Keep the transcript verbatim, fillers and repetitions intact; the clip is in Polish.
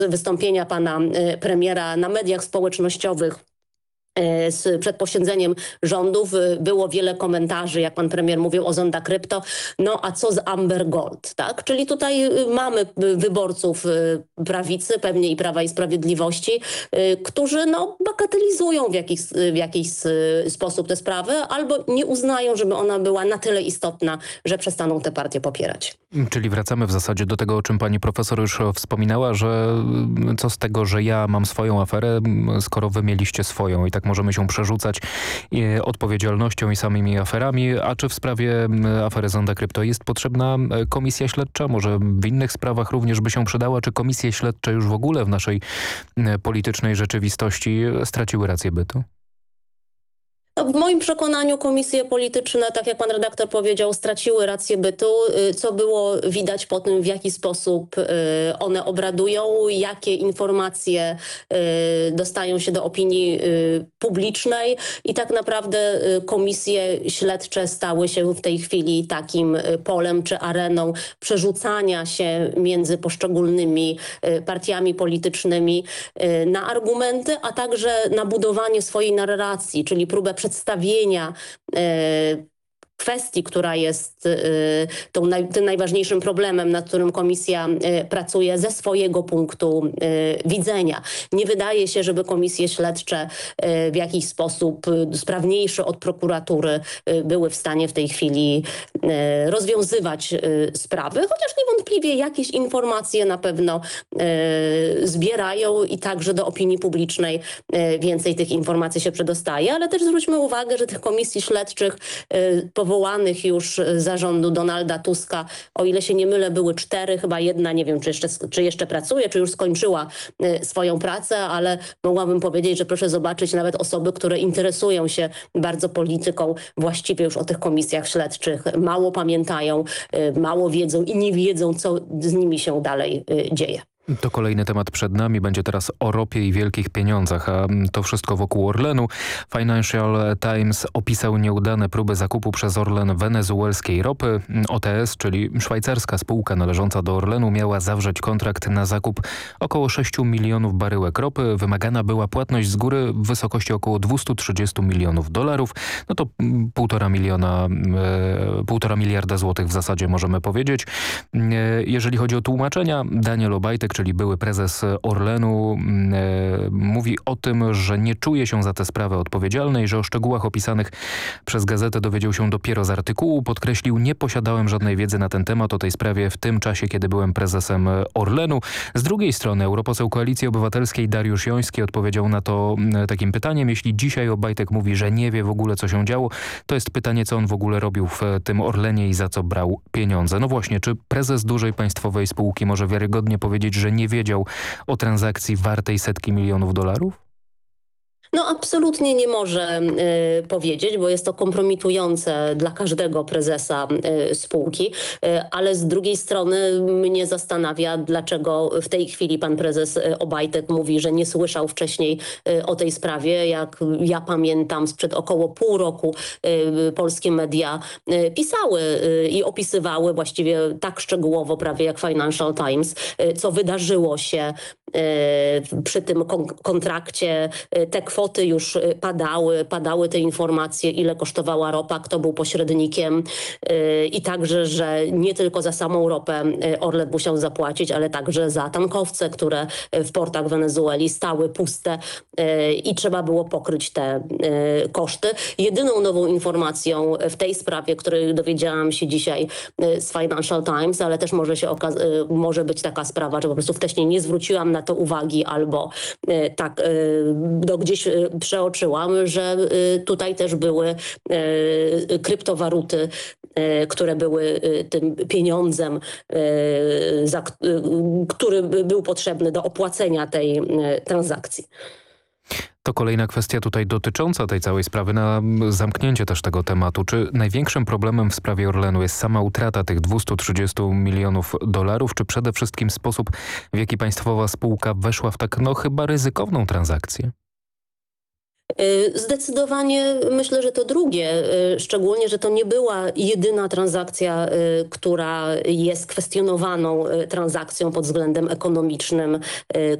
wystąpienia pana premiera na mediach społecznościowych z, przed posiedzeniem rządów było wiele komentarzy, jak pan premier mówił o zonda krypto, no a co z Amber Gold, tak? Czyli tutaj mamy wyborców prawicy, pewnie i Prawa i Sprawiedliwości, którzy no bagatelizują w jakiś, w jakiś sposób tę sprawę albo nie uznają, żeby ona była na tyle istotna, że przestaną tę partię popierać. Czyli wracamy w zasadzie do tego, o czym pani profesor już wspominała, że co z tego, że ja mam swoją aferę, skoro wy mieliście swoją i tak możemy się przerzucać odpowiedzialnością i samymi aferami. A czy w sprawie afery Zonda Krypto jest potrzebna komisja śledcza? Może w innych sprawach również by się przydała? Czy komisje śledcze już w ogóle w naszej politycznej rzeczywistości straciły rację bytu? No, w moim przekonaniu komisje polityczne, tak jak pan redaktor powiedział, straciły rację bytu, co było widać po tym, w jaki sposób one obradują, jakie informacje dostają się do opinii publicznej i tak naprawdę komisje śledcze stały się w tej chwili takim polem czy areną przerzucania się między poszczególnymi partiami politycznymi na argumenty, a także na budowanie swojej narracji, czyli próbę przedstawienia e, kwestii, która jest y, tą naj, tym najważniejszym problemem, nad którym komisja y, pracuje ze swojego punktu y, widzenia. Nie wydaje się, żeby komisje śledcze y, w jakiś sposób y, sprawniejsze od prokuratury y, były w stanie w tej chwili y, rozwiązywać y, sprawy, chociaż niewątpliwie jakieś informacje na pewno y, zbierają i także do opinii publicznej y, więcej tych informacji się przedostaje, ale też zwróćmy uwagę, że tych komisji śledczych y, powołanych już zarządu Donalda Tuska, o ile się nie mylę, były cztery, chyba jedna, nie wiem, czy jeszcze, czy jeszcze pracuje, czy już skończyła y, swoją pracę, ale mogłabym powiedzieć, że proszę zobaczyć, nawet osoby, które interesują się bardzo polityką, właściwie już o tych komisjach śledczych mało pamiętają, y, mało wiedzą i nie wiedzą, co z nimi się dalej y, dzieje. To kolejny temat przed nami. Będzie teraz o ropie i wielkich pieniądzach, a to wszystko wokół Orlenu. Financial Times opisał nieudane próby zakupu przez Orlen wenezuelskiej ropy. O T S, czyli szwajcarska spółka należąca do Orlenu, miała zawrzeć kontrakt na zakup około sześciu milionów baryłek ropy. Wymagana była płatność z góry w wysokości około dwieście trzydzieści milionów dolarów. No to półtora miliona, e, półtora miliarda złotych w zasadzie możemy powiedzieć. E, jeżeli chodzi o tłumaczenia, Daniel Obajtek, czyli były prezes Orlenu, e, mówi o tym, że nie czuje się za tę sprawę odpowiedzialny i że o szczegółach opisanych przez gazetę dowiedział się dopiero z artykułu. Podkreślił, nie posiadałem żadnej wiedzy na ten temat o tej sprawie w tym czasie, kiedy byłem prezesem Orlenu. Z drugiej strony europoseł Koalicji Obywatelskiej Dariusz Joński odpowiedział na to takim pytaniem. Jeśli dzisiaj Obajtek mówi, że nie wie w ogóle, co się działo, to jest pytanie, co on w ogóle robił w tym Orlenie i za co brał pieniądze. No właśnie, czy prezes dużej państwowej spółki może wiarygodnie powiedzieć, że nie wiedział o transakcji wartej setki milionów dolarów? No absolutnie nie może y, powiedzieć, bo jest to kompromitujące dla każdego prezesa y, spółki, y, ale z drugiej strony mnie zastanawia, dlaczego w tej chwili pan prezes Obajtek mówi, że nie słyszał wcześniej y, o tej sprawie. Jak ja pamiętam, sprzed około pół roku y, polskie media y, pisały y, i opisywały właściwie tak szczegółowo prawie jak Financial Times, y, co wydarzyło się y, przy tym kon- kontrakcie. Y, te kwoty już padały, padały te informacje, ile kosztowała ropa, kto był pośrednikiem yy, i także, że nie tylko za samą ropę Orlen musiał zapłacić, ale także za tankowce, które w portach Wenezueli stały puste yy, i trzeba było pokryć te yy, koszty. Jedyną nową informacją w tej sprawie, której dowiedziałam się dzisiaj yy, z Financial Times, ale też może się okaz- yy, może być taka sprawa, że po prostu wcześniej nie zwróciłam na to uwagi albo yy, tak yy, do gdzieś yy, przeoczyłam, że tutaj też były kryptowaluty, które były tym pieniądzem, który był potrzebny do opłacenia tej transakcji. To kolejna kwestia tutaj dotycząca tej całej sprawy, na zamknięcie też tego tematu. Czy największym problemem w sprawie Orlenu jest sama utrata tych dwieście trzydzieści milionów dolarów, czy przede wszystkim sposób, w jaki państwowa spółka weszła w tak no chyba ryzykowną transakcję? Zdecydowanie myślę, że to drugie, szczególnie, że to nie była jedyna transakcja, która jest kwestionowaną transakcją pod względem ekonomicznym,